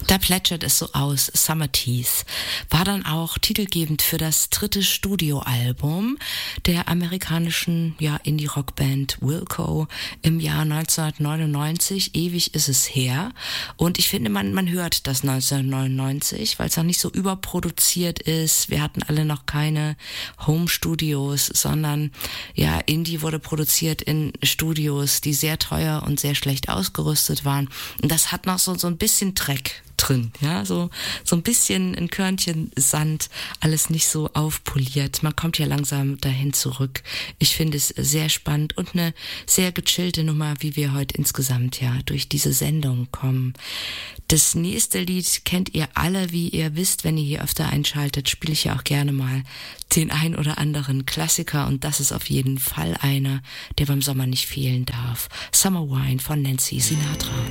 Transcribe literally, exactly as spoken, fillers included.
Da plätschert es so aus, Summer Teeth. War dann auch titelgebend für das dritte Studioalbum der amerikanischen ja, Indie-Rockband Wilco im Jahr neunzehnhundertneunundneunzig. Ewig ist es her. Und ich finde, man, man hört das neunzehnhundertneunundneunzig, weil es noch nicht so überproduziert ist. Wir hatten alle noch keine Home-Studios, sondern ja, Indie wurde produziert in Studios, die sehr teuer und sehr schlecht ausgerüstet waren. Und das hat noch so, so ein bisschen Dreck drin, ja, so, so ein bisschen ein Körnchen Sand, alles nicht so aufpoliert. Man kommt ja langsam dahin zurück. Ich finde es sehr spannend und eine sehr gechillte Nummer, wie wir heute insgesamt ja durch diese Sendung kommen. Das nächste Lied kennt ihr alle, wie ihr wisst, wenn ihr hier öfter einschaltet, spiele ich ja auch gerne mal den ein oder anderen Klassiker und das ist auf jeden Fall einer, der beim Sommer nicht fehlen darf. Summer Wine von Nancy Sinatra.